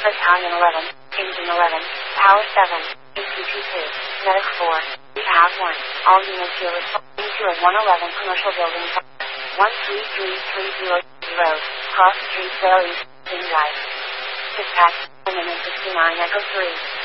Battalion 11, Engine 11, Power 7, ACP 2, Medic 4, Rehab 1. All units here responding to a 111 commercial building 13330 Road, Cross Street, Vale East, Drive. Dispatch, 69 Echo 3.